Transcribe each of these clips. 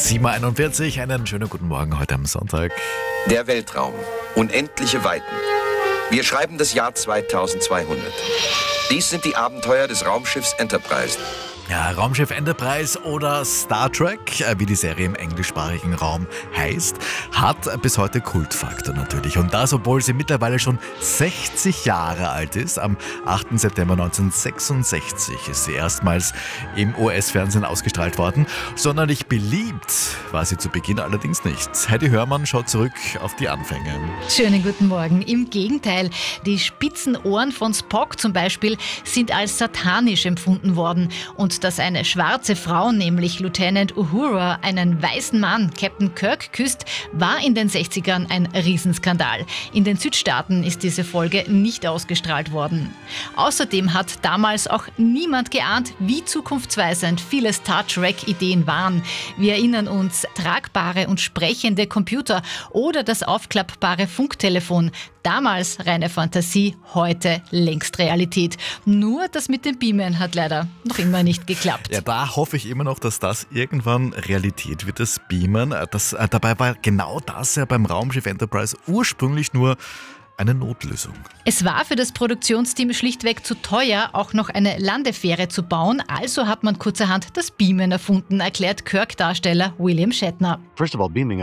7:41, einen schönen guten Morgen heute am Sonntag. Der Weltraum. Unendliche Weiten. Wir schreiben das Jahr 2200. Dies sind die Abenteuer des Raumschiffs Enterprise. Ja, Raumschiff Enterprise oder Star Trek, wie die Serie im englischsprachigen Raum heißt, hat bis heute Kultfaktor natürlich. Und das, obwohl sie mittlerweile schon 60 Jahre alt ist. Am 8. September 1966 ist sie erstmals im US-Fernsehen ausgestrahlt worden. Sonderlich beliebt war sie zu Beginn allerdings nicht. Heidi Hörmann schaut zurück auf die Anfänge. Schönen guten Morgen. Im Gegenteil, die spitzen Ohren von Spock zum Beispiel sind als satanisch empfunden worden. Und dass eine schwarze Frau, nämlich Lieutenant Uhura, einen weißen Mann, Captain Kirk, küsst, war in den 60ern ein Riesenskandal. In den Südstaaten ist diese Folge nicht ausgestrahlt worden. Außerdem hat damals auch niemand geahnt, wie zukunftsweisend viele Star Trek-Ideen waren. Wir erinnern uns, tragbare und sprechende Computer oder das aufklappbare Funktelefon. Damals reine Fantasie, heute längst Realität. Nur das mit dem Beamen hat leider noch immer nicht geklappt. Ja, da hoffe ich immer noch, dass das irgendwann Realität wird, das Beamen. Dabei war genau das ja beim Raumschiff Enterprise ursprünglich nur eine Notlösung. Es war für das Produktionsteam schlichtweg zu teuer, auch noch eine Landefähre zu bauen, also hat man kurzerhand das Beamen erfunden, erklärt Kirk-Darsteller William Shatner. Beamen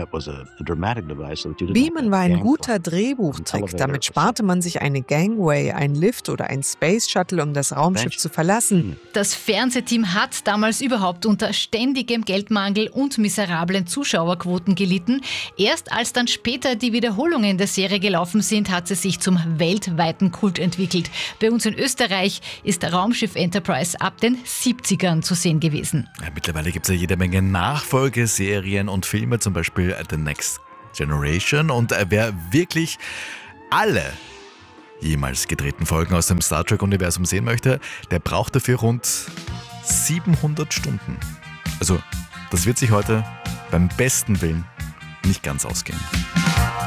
war ein guter Drehbuchtrick. Damit sparte man sich eine Gangway, ein Lift oder ein Space Shuttle, um das Raumschiff zu verlassen. Das Fernsehteam hat damals überhaupt unter ständigem Geldmangel und miserablen Zuschauerquoten gelitten. Erst als dann später die Wiederholungen der Serie gelaufen sind, hat sie sich zum weltweiten Kult entwickelt. Bei uns in Österreich ist Raumschiff Enterprise ab den 70ern zu sehen gewesen. Ja, mittlerweile gibt es ja jede Menge Nachfolgeserien und Filme, zum Beispiel The Next Generation. Und wer wirklich alle jemals gedrehten Folgen aus dem Star Trek-Universum sehen möchte, der braucht dafür rund 700 Stunden. Also, das wird sich heute beim besten Willen nicht ganz ausgehen.